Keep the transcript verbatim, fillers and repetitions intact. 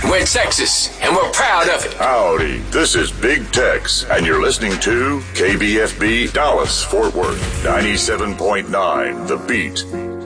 We're Texas, and we're proud of it. Howdy, this is Big Tex, and you're listening to K B F B Dallas Fort Worth, ninety-seven point nine The Beat.